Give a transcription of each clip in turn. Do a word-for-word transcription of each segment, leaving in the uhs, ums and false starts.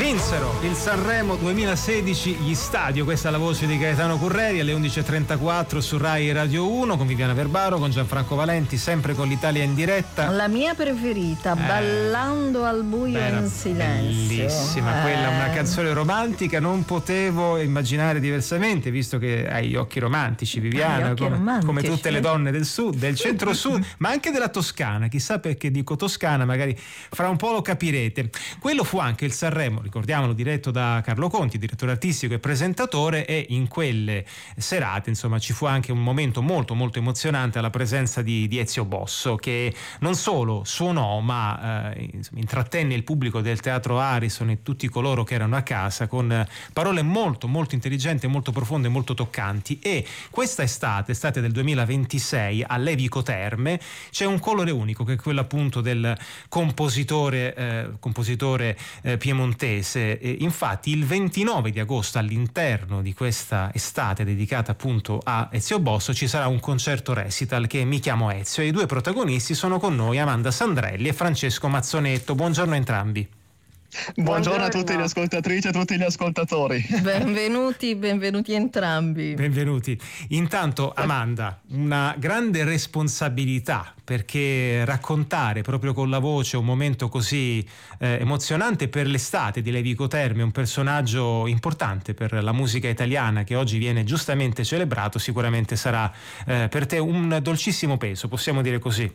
Vinsero il Sanremo duemilasedici gli Stadio, questa è la voce di Gaetano Curreri, alle undici e trentaquattro su Rai Radio uno con Viviana Verbaro, con Gianfranco Valenti, sempre con l'Italia in diretta. La mia preferita, eh, Ballando al buio in silenzio. Bellissima, eh. quella, una canzone romantica, non potevo immaginare diversamente, visto che hai gli occhi romantici, Viviana, occhi come, romantici. come tutte le donne del sud, del centro-sud, ma anche della Toscana, chissà perché dico Toscana, magari fra un po' lo capirete. Quello fu anche il Sanremo, ricordiamolo, diretto da Carlo Conti, direttore artistico e presentatore, e in quelle serate insomma ci fu anche un momento molto molto emozionante alla presenza di, di Ezio Bosso, che non solo suonò ma eh, insomma, intrattenne il pubblico del Teatro Arison e tutti coloro che erano a casa con parole molto molto intelligenti, molto profonde, molto toccanti. E questa estate, estate del duemilaventisei, a Levico Terme c'è un colore unico, che è quello appunto del compositore eh, compositore eh, piemontese. E infatti il ventinove di agosto, all'interno di questa estate dedicata appunto a Ezio Bosso, ci sarà un concerto recital che Mi chiamo Ezio, e i due protagonisti sono con noi Amanda Sandrelli e Francesco Mazzonetto. Buongiorno a entrambi. Buongiorno, Buongiorno a tutte le ascoltatrici e a tutti gli ascoltatori. Benvenuti, benvenuti entrambi. Benvenuti. Intanto Amanda, una grande responsabilità, perché raccontare proprio con la voce un momento così eh, emozionante per l'estate di Levico Terme, un personaggio importante per la musica italiana che oggi viene giustamente celebrato, sicuramente sarà eh, per te un dolcissimo peso, possiamo dire così.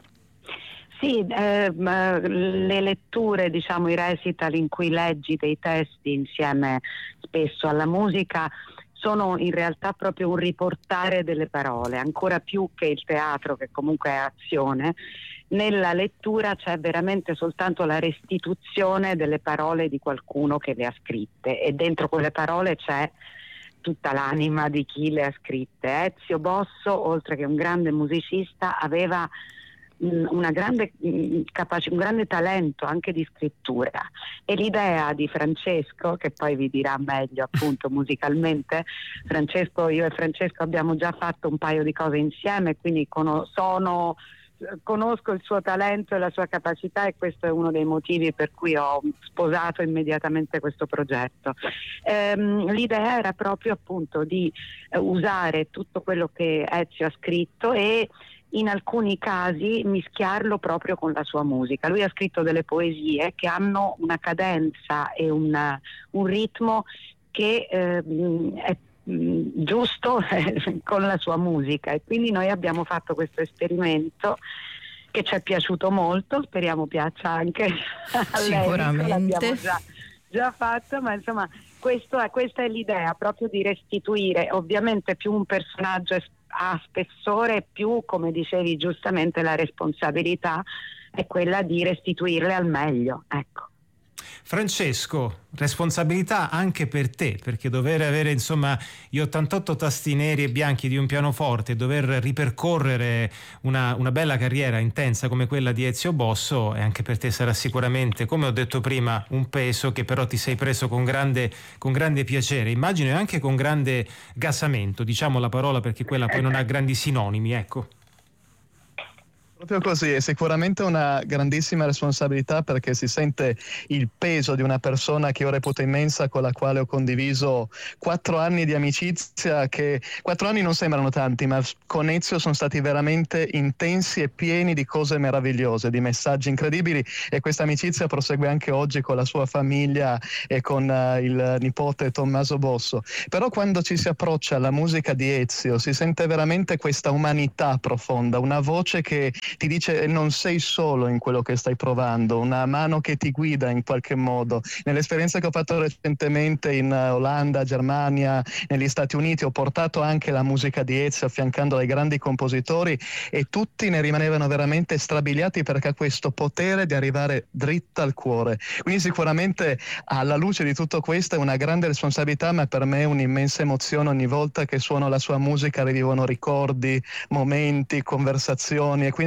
Sì, eh, le letture, diciamo i recital in cui leggi dei testi insieme spesso alla musica sono in realtà proprio un riportare delle parole, ancora più che il teatro, che comunque è azione. Nella lettura c'è veramente soltanto la restituzione delle parole di qualcuno che le ha scritte, e dentro quelle parole c'è tutta l'anima di chi le ha scritte. Ezio Bosso, oltre che un grande musicista, aveva una grande capace, un grande talento anche di scrittura, e l'idea di Francesco, che poi vi dirà meglio appunto musicalmente, Francesco, io e Francesco abbiamo già fatto un paio di cose insieme, quindi con- sono conosco il suo talento e la sua capacità, e questo è uno dei motivi per cui ho sposato immediatamente questo progetto. Ehm, l'idea era proprio appunto di eh, usare tutto quello che Ezio ha scritto e in alcuni casi mischiarlo proprio con la sua musica. Lui ha scritto delle poesie che hanno una cadenza e una, un ritmo che eh, è giusto con la sua musica, e quindi noi abbiamo fatto questo esperimento che ci è piaciuto molto, speriamo piaccia anche a lei. Sicuramente l'abbiamo già, già fatto, ma insomma questo è, questa è l'idea, proprio di restituire. Ovviamente più un personaggio è ha spessore, più, come dicevi giustamente, la responsabilità è quella di restituirle al meglio, ecco. Francesco, responsabilità anche per te, perché dover avere insomma gli ottantotto tasti neri e bianchi di un pianoforte, dover ripercorrere una, una bella carriera intensa come quella di Ezio Bosso, e anche per te sarà sicuramente, come ho detto prima, un peso che però ti sei preso con grande, con grande piacere, immagino, e anche con grande gasamento, diciamo la parola, perché quella poi non ha grandi sinonimi, ecco. Proprio così, è sicuramente una grandissima responsabilità, perché si sente il peso di una persona che io reputo immensa, con la quale ho condiviso quattro anni di amicizia, che quattro anni non sembrano tanti, ma con Ezio sono stati veramente intensi e pieni di cose meravigliose, di messaggi incredibili, e questa amicizia prosegue anche oggi con la sua famiglia e con uh, il nipote Tommaso Bosso. Però quando ci si approccia alla musica di Ezio si sente veramente questa umanità profonda, una voce che ti dice non sei solo in quello che stai provando, una mano che ti guida in qualche modo. Nell'esperienza che ho fatto recentemente in Olanda, Germania, negli Stati Uniti, ho portato anche la musica di Ezio affiancando ai grandi compositori, e tutti ne rimanevano veramente strabiliati, perché ha questo potere di arrivare dritta al cuore. Quindi sicuramente alla luce di tutto questo è una grande responsabilità, ma per me è un'immensa emozione ogni volta che suono la sua musica, rivivono ricordi, momenti, conversazioni, e quindi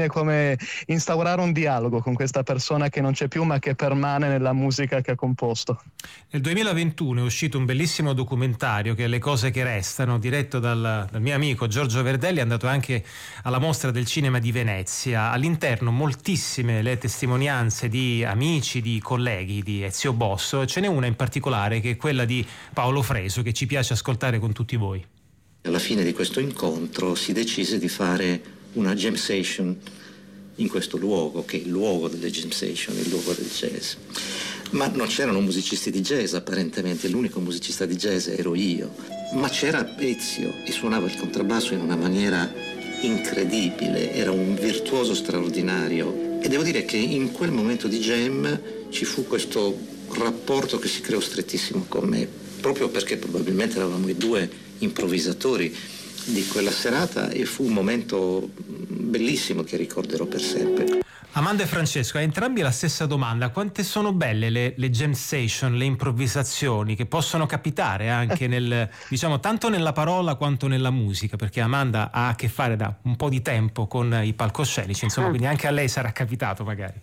come instaurare un dialogo con questa persona che non c'è più ma che permane nella musica che ha composto. Nel duemilaventuno è uscito un bellissimo documentario che è Le cose che restano, diretto dal, dal mio amico Giorgio Verdelli, è andato anche alla Mostra del Cinema di Venezia. All'interno moltissime le testimonianze di amici, di colleghi di Ezio Bosso, ce n'è una in particolare che è quella di Paolo Fresu, che ci piace ascoltare con tutti voi. Alla fine di questo incontro si decise di fare una jam session in questo luogo, che è il luogo delle jam session, il luogo del jazz. Ma non c'erano musicisti di jazz, apparentemente l'unico musicista di jazz ero io. Ma c'era Ezio e suonava il contrabbasso in una maniera incredibile, era un virtuoso straordinario. E devo dire che in quel momento di jam ci fu questo rapporto che si creò strettissimo con me, proprio perché probabilmente eravamo i due improvvisatori di quella serata, e fu un momento bellissimo che ricorderò per sempre. Amanda e Francesco, a entrambi la stessa domanda: quante sono belle le, le jam session, le improvvisazioni che possono capitare anche nel, diciamo, tanto nella parola quanto nella musica, perché Amanda ha a che fare da un po' di tempo con i palcoscenici, insomma, quindi anche a lei sarà capitato magari.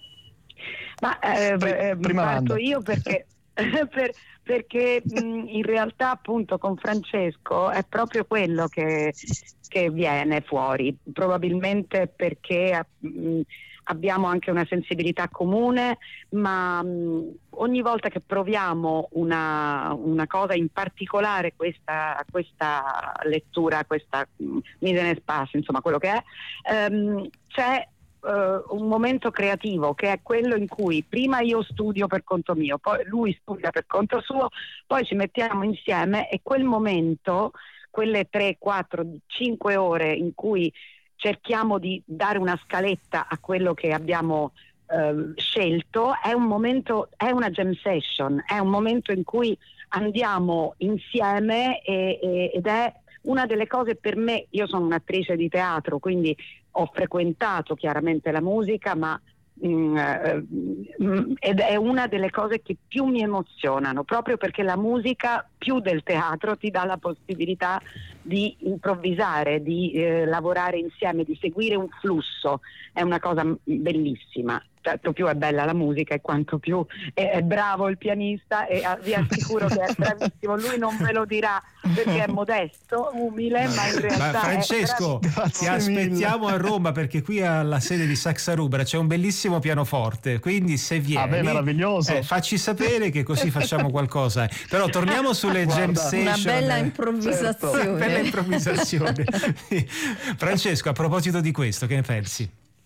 Ma eh, Pr- prima parto Amanda. io perché per, perché mh, in realtà appunto con Francesco è proprio quello che, che viene fuori, probabilmente perché mh, abbiamo anche una sensibilità comune, ma mh, ogni volta che proviamo una, una cosa in particolare, questa, questa lettura, questa mh, mise en espace, insomma quello che è, ehm, c'è Uh, un momento creativo che è quello in cui prima io studio per conto mio, poi lui studia per conto suo, poi ci mettiamo insieme e quel momento, quelle tre, quattro, cinque ore in cui cerchiamo di dare una scaletta a quello che abbiamo uh, scelto, è un momento, è una jam session, è un momento in cui andiamo insieme e, e, ed è una delle cose per me. Io sono un'attrice di teatro, quindi ho frequentato chiaramente la musica, ma mh, mh, ed è una delle cose che più mi emozionano, proprio perché la musica, più del teatro, ti dà la possibilità di improvvisare, di eh, lavorare insieme, di seguire un flusso. È una cosa bellissima. Tanto più è bella la musica e quanto più è, è bravo il pianista, e ah, vi assicuro che è bravissimo. Lui non ve lo dirà perché è modesto, umile, ma in realtà ma Francesco, è ti aspettiamo a Roma, perché qui alla sede di Saxa Rubra c'è un bellissimo pianoforte, quindi se vieni, ah, beh, meraviglioso. Eh, facci sapere che così facciamo qualcosa. Però torniamo sulle jam session. Una bella improvvisazione. Certo. Una bella improvvisazione. Francesco, a proposito di questo, che ne pensi?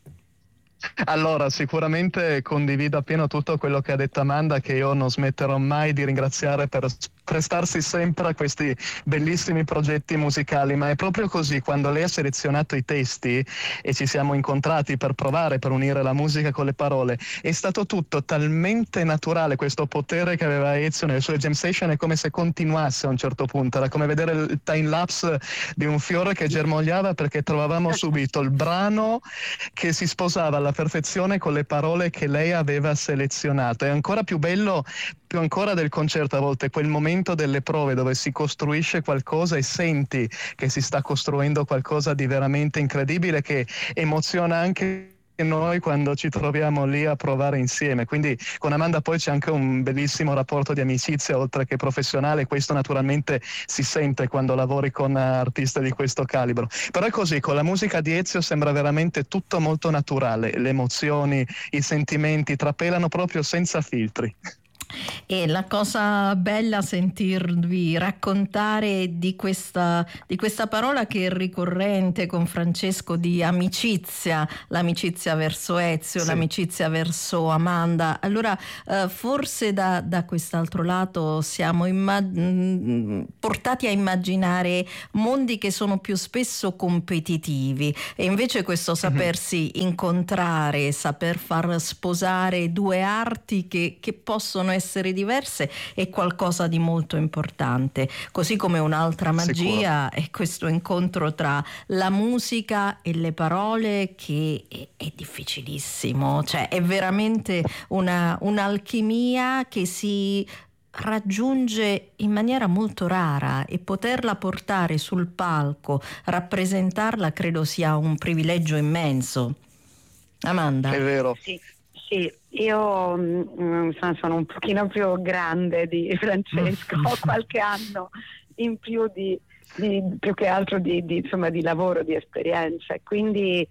Allora, sicuramente condivido appieno tutto quello che ha detto Amanda, che io non smetterò mai di ringraziare per prestarsi sempre a questi bellissimi progetti musicali. Ma è proprio così: quando lei ha selezionato i testi e ci siamo incontrati per provare, per unire la musica con le parole, è stato tutto talmente naturale. Questo potere che aveva Ezio nelle sue jam session è come se continuasse a un certo punto, era come vedere il time lapse di un fiore che germogliava, perché trovavamo subito il brano che si sposava alla perfezione con le parole che lei aveva selezionato. È ancora più bello, più ancora del concerto, a volte quel momento delle prove dove si costruisce qualcosa e senti che si sta costruendo qualcosa di veramente incredibile, che emoziona anche noi quando ci troviamo lì a provare insieme. Quindi con Amanda poi c'è anche un bellissimo rapporto di amicizia oltre che professionale. Questo naturalmente si sente quando lavori con artisti di questo calibro, però è così, con la musica di Ezio sembra veramente tutto molto naturale, le emozioni, i sentimenti trapelano proprio senza filtri. E la cosa bella sentirvi raccontare di questa, di questa parola che è ricorrente con Francesco, di amicizia, l'amicizia verso Ezio, sì, l'amicizia verso Amanda. Allora eh, forse da, da quest'altro lato siamo immag- portati a immaginare mondi che sono più spesso competitivi, e invece questo sapersi mm-hmm. incontrare, saper far sposare due arti che, che possono essere diverse è qualcosa di molto importante, così come un'altra magia Sicuro. È questo incontro tra la musica e le parole, che è, è difficilissimo, cioè è veramente una, un'alchimia che si raggiunge in maniera molto rara, e poterla portare sul palco, rappresentarla, credo sia un privilegio immenso. Amanda. È vero. Sì, sì, io mm, sono un pochino più grande di Francesco, ho qualche anno in più di, di più che altro di, di, insomma, di lavoro, di esperienza, quindi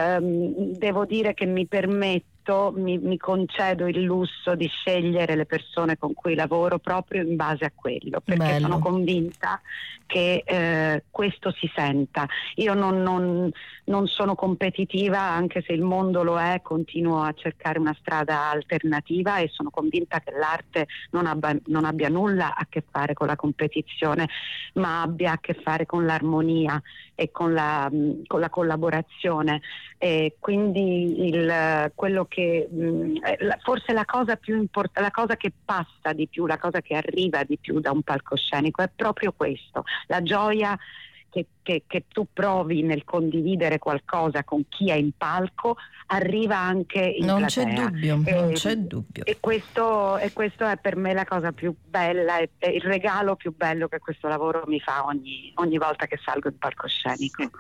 ehm, devo dire che mi permetto, mi, mi concedo il lusso di scegliere le persone con cui lavoro proprio in base a quello, perché Bello. sono convinta che eh, questo si senta. Io non, non, non sono competitiva, anche se il mondo lo è, continuo a cercare una strada alternativa e sono convinta che l'arte non abbia, non abbia nulla a che fare con la competizione, ma abbia a che fare con l'armonia e con la, con la collaborazione. E quindi il, quello che mh, forse la cosa più importante, la cosa che passa di più, la cosa che arriva di più da un palcoscenico è proprio questo, la gioia che, che, che tu provi nel condividere qualcosa con chi è in palco arriva anche in non platea. c'è dubbio, e, non c'è dubbio. E questo, e questo è per me la cosa più bella, è, è il regalo più bello che questo lavoro mi fa ogni, ogni volta che salgo in palcoscenico.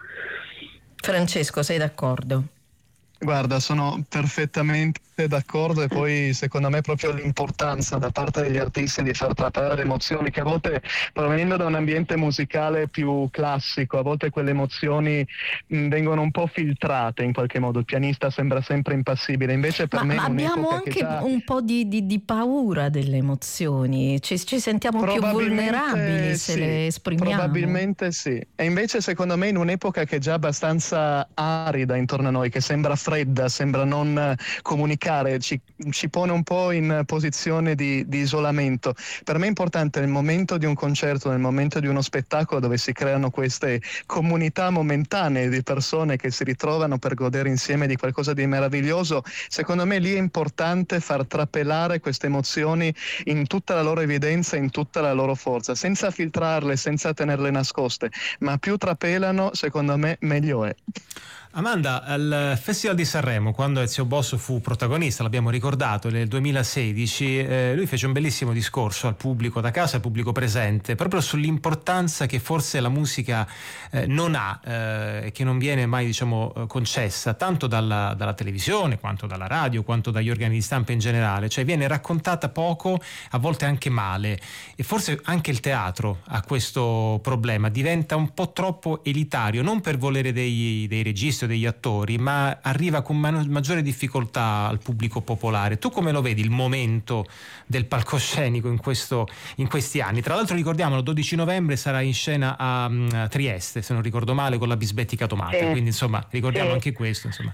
Francesco, sei d'accordo? Guarda, sono perfettamente d'accordo, e poi secondo me proprio l'importanza da parte degli artisti di far trattare le emozioni, che a volte, provenendo da un ambiente musicale più classico, a volte quelle emozioni mh, vengono un po' filtrate in qualche modo, il pianista sembra sempre impassibile, invece per ma, me ma in abbiamo un'epoca che anche già... un po' di, di, di paura delle emozioni, ci, ci sentiamo più vulnerabili se sì, le esprimiamo. Probabilmente sì, e invece secondo me in un'epoca che è già abbastanza arida intorno a noi, che sembra fredda, sembra non comunicare, ci, ci pone un po' in posizione di, di isolamento. Per me è importante nel momento di un concerto, nel momento di uno spettacolo dove si creano queste comunità momentanee di persone che si ritrovano per godere insieme di qualcosa di meraviglioso, secondo me lì è importante far trapelare queste emozioni in tutta la loro evidenza, in tutta la loro forza, senza filtrarle, senza tenerle nascoste, ma più trapelano, secondo me meglio è. Amanda, al Festival di Sanremo, quando Ezio Bosso fu protagonista, l'abbiamo ricordato, nel duemilasedici, eh, lui fece un bellissimo discorso al pubblico da casa, al pubblico presente, proprio sull'importanza che forse la musica eh, non ha e eh, che non viene mai, diciamo, concessa, tanto dalla, dalla televisione, quanto dalla radio, quanto dagli organi di stampa in generale, cioè viene raccontata poco, a volte anche male, e forse anche il teatro ha questo problema, diventa un po' troppo elitario, non per volere dei, dei registi o degli attori, ma arriva con man- maggiore difficoltà al pubblico popolare. Tu come lo vedi il momento del palcoscenico in, questo, in questi anni? Tra l'altro ricordiamolo, dodici novembre sarà in scena a, a Trieste, se non ricordo male, con la Bisbettica Tomata, sì. Quindi insomma ricordiamo sì. anche questo, insomma.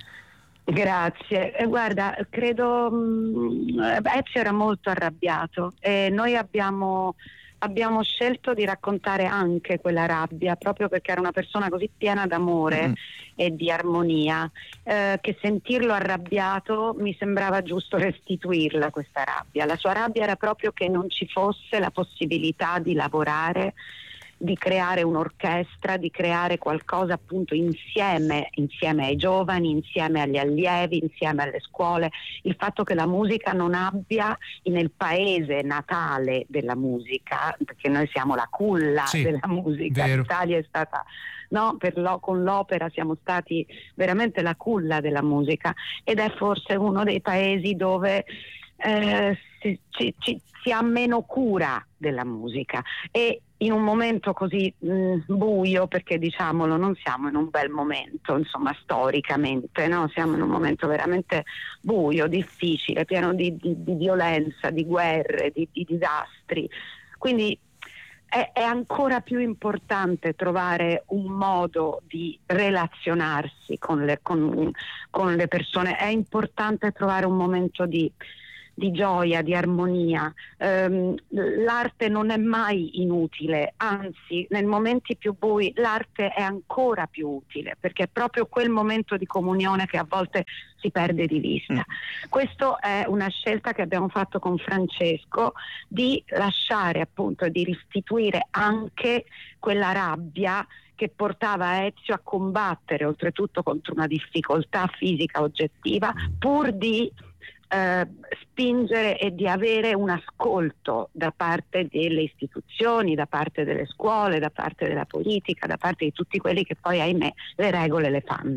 Grazie, eh, guarda, credo mh, Ezio era molto arrabbiato e noi abbiamo abbiamo scelto di raccontare anche quella rabbia, proprio perché era una persona così piena d'amore mm. e di armonia, eh, che sentirlo arrabbiato mi sembrava giusto restituirla questa rabbia. La sua rabbia era proprio che non ci fosse la possibilità di lavorare, di creare un'orchestra, di creare qualcosa appunto insieme, insieme ai giovani, insieme agli allievi, insieme alle scuole. Il fatto che la musica non abbia nel paese natale della musica, perché noi siamo la culla sì, della musica, vero. L'Italia è stata, no, per lo, con l'opera siamo stati veramente la culla della musica, ed è forse uno dei paesi dove eh, si, ci, ci, si ha meno cura della musica, e in un momento così mh, buio, perché diciamolo non siamo in un bel momento, insomma, storicamente, no? Siamo in un momento veramente buio, difficile, pieno di, di, di violenza, di guerre, di, di disastri, quindi è, è ancora più importante trovare un modo di relazionarsi con le, con, con le persone, è importante trovare un momento di di gioia, di armonia. Um, l'arte non è mai inutile, anzi nei momenti più bui l'arte è ancora più utile, perché è proprio quel momento di comunione che a volte si perde di vista. Mm. Questo è una scelta che abbiamo fatto con Francesco, di lasciare appunto, di restituire anche quella rabbia che portava Ezio a combattere oltretutto contro una difficoltà fisica oggettiva, pur di Uh, spingere e di avere un ascolto da parte delle istituzioni, da parte delle scuole, da parte della politica, da parte di tutti quelli che poi, ahimè, le regole le fanno.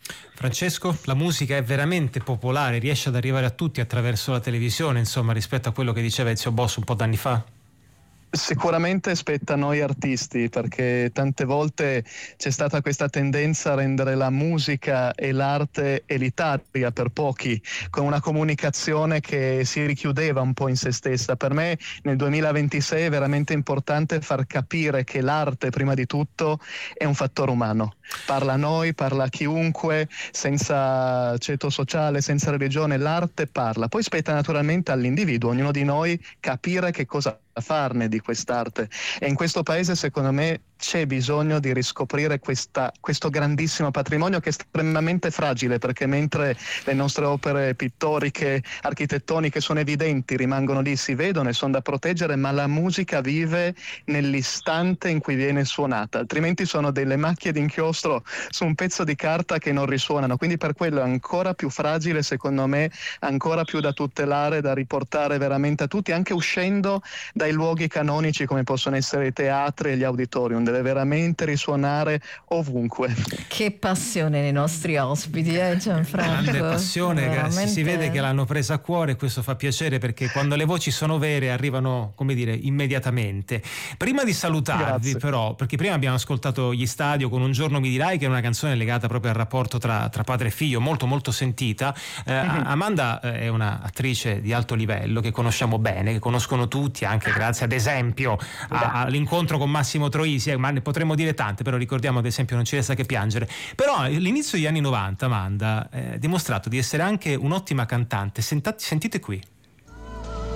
Francesco, la musica è veramente popolare, riesce ad arrivare a tutti attraverso la televisione, insomma, rispetto a quello che diceva Ezio Boss un po' d'anni fa? Sicuramente spetta a noi artisti, perché tante volte c'è stata questa tendenza a rendere la musica e l'arte elitaria per pochi, con una comunicazione che si richiudeva un po' in se stessa. Per me nel duemilaventisei è veramente importante far capire che l'arte prima di tutto è un fattore umano. Parla a noi, parla a chiunque, senza ceto sociale, senza religione, l'arte parla. Poi spetta naturalmente all'individuo, ognuno di noi, capire che cosa farne di quest'arte, e in questo paese secondo me c'è bisogno di riscoprire questa, questo grandissimo patrimonio che è estremamente fragile, perché mentre le nostre opere pittoriche, architettoniche sono evidenti, rimangono lì, si vedono e sono da proteggere, ma la musica vive nell'istante in cui viene suonata, altrimenti sono delle macchie d'inchiostro su un pezzo di carta che non risuonano, quindi per quello è ancora più fragile, secondo me, ancora più da tutelare, da riportare veramente a tutti, anche uscendo dai luoghi canonici come possono essere i teatri e gli auditorium. Deve veramente risuonare ovunque. Che passione nei nostri ospiti, eh Gianfranco? Grande passione, veramente... si vede che l'hanno presa a cuore, e questo fa piacere, perché quando le voci sono vere arrivano, come dire, immediatamente. Prima di salutarvi, Grazie. però, perché prima abbiamo ascoltato Gli Stadio con Un giorno mi dirai, che è una canzone legata proprio al rapporto tra, tra padre e figlio, molto molto sentita. eh, mm-hmm. Amanda è un'attrice di alto livello che conosciamo bene, che conoscono tutti, anche grazie ad esempio a, all'incontro con Massimo Troisi, ma ne potremmo dire tante, però ricordiamo ad esempio Non ci resta che piangere. Però all'inizio degli anni novanta Amanda eh, ha dimostrato di essere anche un'ottima cantante. Senta, sentite qui.